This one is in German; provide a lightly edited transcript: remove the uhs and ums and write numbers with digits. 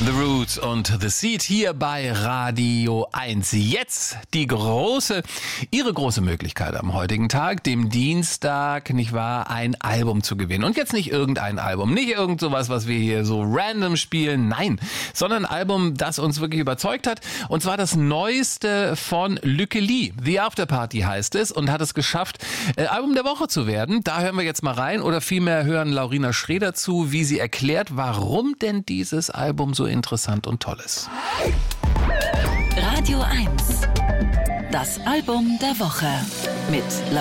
The Roots und The Seed hier bei Radio 1. Jetzt Ihre große Möglichkeit am heutigen Tag, dem Dienstag, nicht wahr, ein Album zu gewinnen. Und jetzt nicht irgendein Album, nicht irgend sowas, was wir hier so random spielen, nein, sondern ein Album, das uns wirklich überzeugt hat. Und zwar das neueste von Lykke Li. The Afterparty heißt es und hat es geschafft, Album der Woche zu werden. Da hören wir jetzt mal rein oder vielmehr hören Laurina Schreder zu, wie sie erklärt, warum denn dieses Album so interessant und toll ist. Radio 1. Das Album der Woche mit